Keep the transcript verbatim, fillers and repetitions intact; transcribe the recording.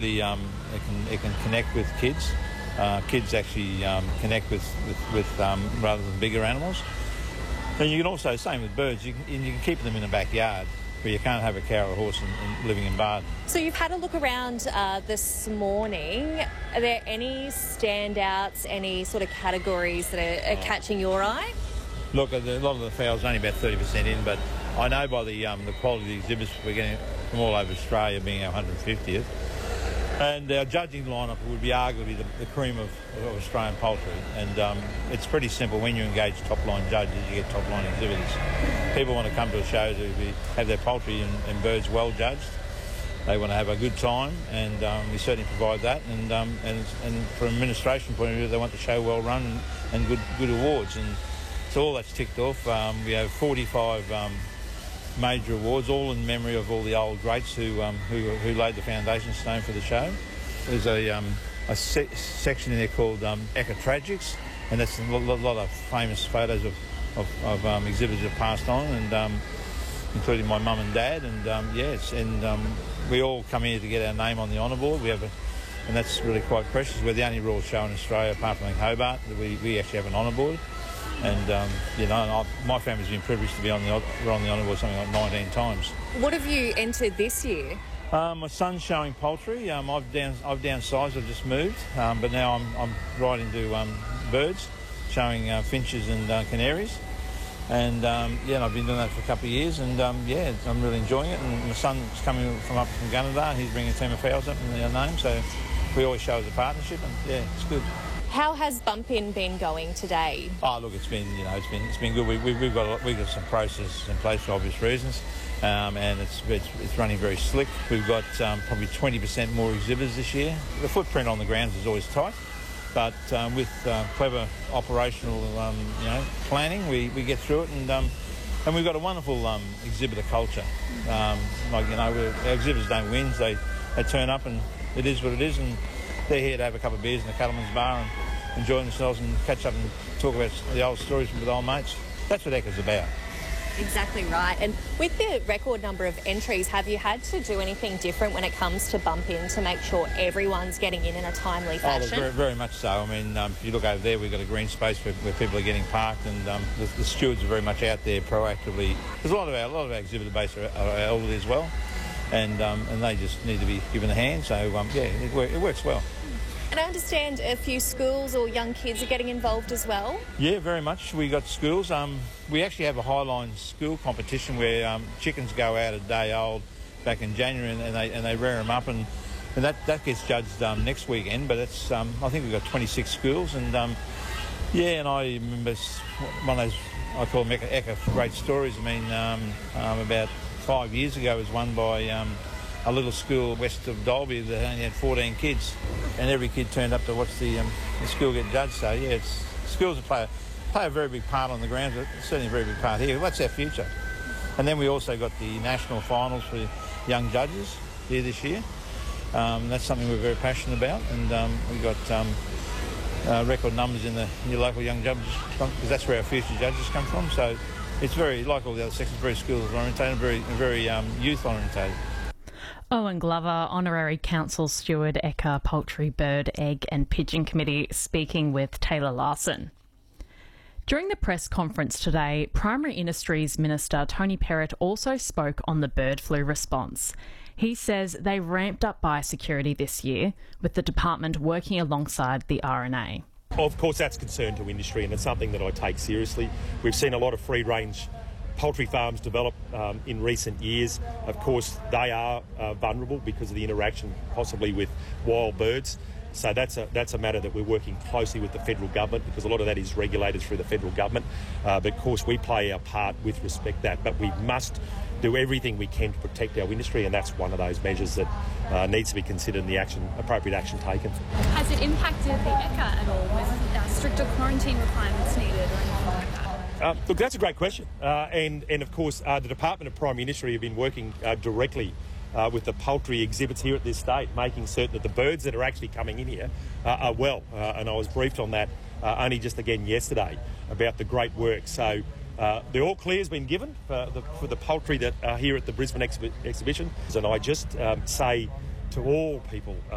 really um, it can it can connect with kids. Uh, kids actually um, connect with with, with um, rather than bigger animals. And you can also, same with birds, you can, you can keep them in the backyard, but you can't have a cow or a horse in, in, living in barn. So you've had a look around uh, this morning. Are there any standouts, any sort of categories that are, are catching your eye? Look, a lot of the fowls are only about thirty percent in, but I know by the um, the quality of the exhibits we're getting from all over Australia, being our one hundred fiftieth, and our judging lineup would be arguably the, the cream of, of Australian poultry. And um, it's pretty simple. When you engage top-line judges, you get top-line exhibitors. People want to come to a show to be, have their poultry and, and birds well judged. They want to have a good time, and um, we certainly provide that. And, um, and and from an administration point of view, they want the show well run and, and good good awards. And so all that's ticked off. Um, we have forty-five um, major awards, all in memory of all the old greats who um, who, who laid the foundation stone for the show. There's a um, a se- section in there called um, Eka Tragics, and that's a lot, lot of famous photos of of, of um, exhibitors who have passed on, and um, including my mum and dad. And um, yes, and um, we all come here to get our name on the honour board. We have a, and that's really quite precious. We're the only royal show in Australia, apart from in Hobart, that we, we actually have an honour board. And, um, you know, and I, my family's been privileged to be on the, we're on the honour board something like nineteen times. What have you entered this year? Um, my son's showing poultry. Um, I've, down, I've downsized, I've just moved, um, but now I'm, I'm right into um, birds, showing uh, finches and uh, canaries. And, um, yeah, and I've been doing that for a couple of years, and, um, yeah, I'm really enjoying it. And my son's coming from up from Gunnedah, and he's bringing a team of fowls up in their name, so we always show as a partnership, and, yeah, it's good. How has Bump In been going today? Oh, look, it's been, you know, it's been it's been good. We, we, we've got we've got some processes in place for obvious reasons, um, and it's, it's it's running very slick. We've got um, probably twenty percent more exhibitors this year. The footprint on the grounds is always tight, but um, with uh, clever operational, um, you know, planning, we, we get through it, and um, and we've got a wonderful um, exhibitor culture. Um, like you know, our exhibitors don't win; they they turn up, and it is what it is, and they're here to have a couple of beers in the Cattleman's Bar and enjoy themselves and catch up and talk about the old stories with old mates. That's what Eka's about. Exactly right. And with the record number of entries, have you had to do anything different when it comes to Bump In to make sure everyone's getting in in a timely fashion? Oh, very, very much so. I mean, um, if you look over there, we've got a green space where, where people are getting parked, and um, the, the stewards are very much out there proactively. There's a lot of our, a lot of our exhibitor base are, are elderly as well, and um, and they just need to be given a hand. So um, yeah, it, it works well. And I understand a few schools or young kids are getting involved as well? Yeah, very much. We got schools. Um, we actually have a Highline school competition where um, chickens go out a day old back in January, and, and they and they rear them up, and, and that, that gets judged um, next weekend. But it's um, I think we've got twenty-six schools, and um, yeah, and I remember one of those, I call them Eka, Eka great stories. I mean, um, um, about five years ago was won by Um, a little school west of Dalby that only had fourteen kids, and every kid turned up to watch the, um, the school get judged. So yeah, it's, schools play a, play a very big part on the ground, but certainly a very big part here. That's our future. And then we also got the national finals for young judges here this year. Um, that's something we're very passionate about, and um, we got um, uh, record numbers in the in your local young judges, because that's where our future judges come from. So it's very, like all the other sections, very schools orientated, very very um, youth orientated. Owen Glover, Honorary Council Steward, Eka Poultry, Bird, Egg and Pigeon Committee, speaking with Taylor Larson. During the press conference today, Primary Industries Minister Tony Perrott also spoke on the bird flu response. He says they ramped up biosecurity this year, with the department working alongside the R N A. Of course, that's concern to industry, and it's something that I take seriously. We've seen a lot of free-range poultry farms develop um, in recent years. Of course, they are uh, vulnerable because of the interaction possibly with wild birds. So that's a that's a matter that we're working closely with the federal government, because a lot of that is regulated through the federal government. Uh, but of course, we play our part with respect to that. But we must do everything we can to protect our industry, and that's one of those measures that uh, needs to be considered in the action, appropriate action taken. Has it impacted the Eka at all with uh, stricter quarantine requirements needed or anything like that? Uh, look, that's a great question. Uh, and, and, of course, uh, the Department of Primary Industry have been working uh, directly uh, with the poultry exhibits here at this state, making certain that the birds that are actually coming in here uh, are well. Uh, and I was briefed on that uh, only just again yesterday about the great work. So uh, the all clear has been given for the, for the poultry that are here at the Brisbane exhi- exhibition. And I just um, say to all people... Uh,